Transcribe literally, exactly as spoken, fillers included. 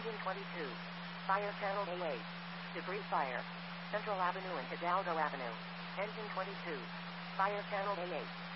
Engine twenty-two. Fire channel A eight. Debris fire. Central Avenue and Hidalgo Avenue. Engine twenty-two. Fire channel A eight.